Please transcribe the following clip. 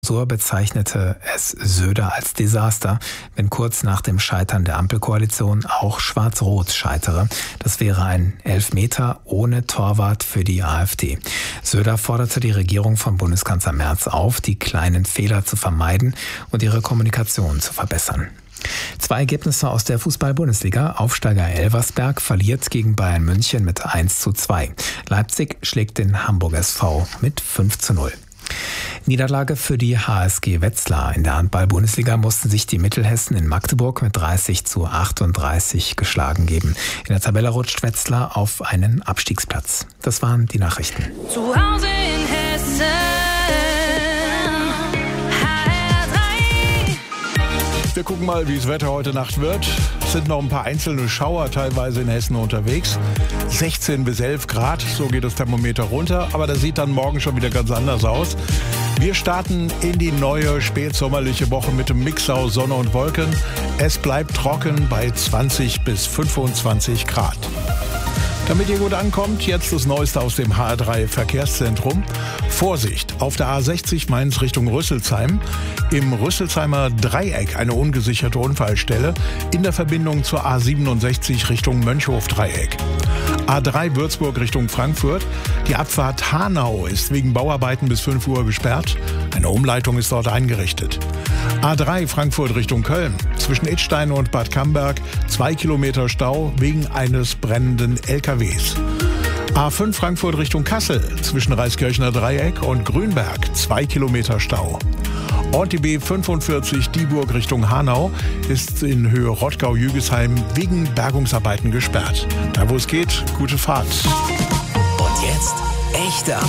So bezeichnete es Söder als Desaster, wenn kurz nach dem Scheitern der Ampelkoalition auch Schwarz-Rot scheitere. Das wäre ein Elfmeter ohne Torwart für die AfD. Söder forderte die Regierung von Bundeskanzler Merz auf, die kleinen Fehler zu vermeiden und ihre Kommunikation zu verbessern. 2 Ergebnisse aus der Fußball-Bundesliga. Aufsteiger Elversberg verliert gegen Bayern München mit 1:2. Leipzig schlägt den Hamburg SV mit 5:0. Niederlage für die HSG Wetzlar. In der Handball-Bundesliga mussten sich die Mittelhessen in Magdeburg mit 30:38 geschlagen geben. In der Tabelle rutscht Wetzlar auf einen Abstiegsplatz. Das waren die Nachrichten. Zu Hause in Hessen. Wir gucken mal, wie das Wetter heute Nacht wird. Es sind noch ein paar einzelne Schauer teilweise in Hessen unterwegs. 16 bis 11 Grad, so geht das Thermometer runter. Aber das sieht dann morgen schon wieder ganz anders aus. Wir starten in die neue spätsommerliche Woche mit dem Mix aus Sonne und Wolken. Es bleibt trocken bei 20 bis 25 Grad. Damit ihr gut ankommt, jetzt das Neueste aus dem HR3 Verkehrszentrum. Vorsicht, auf der A60 Mainz Richtung Rüsselsheim. Im Rüsselsheimer Dreieck eine ungesicherte Unfallstelle in der Verbindung zur A67 Richtung Mönchhof-Dreieck. A3 Würzburg Richtung Frankfurt. Die Abfahrt Hanau ist wegen Bauarbeiten bis 5 Uhr gesperrt. Eine Umleitung ist dort eingerichtet. A3 Frankfurt Richtung Köln. Zwischen Idstein und Bad Camberg 2 Kilometer Stau wegen eines brennenden LKWs. A5 Frankfurt Richtung Kassel. Zwischen Reiskirchner Dreieck und Grünberg 2 Kilometer Stau. Und die B45 Dieburg Richtung Hanau ist in Höhe Rottgau-Jügesheim wegen Bergungsarbeiten gesperrt. Da wo es geht, gute Fahrt. Und jetzt echte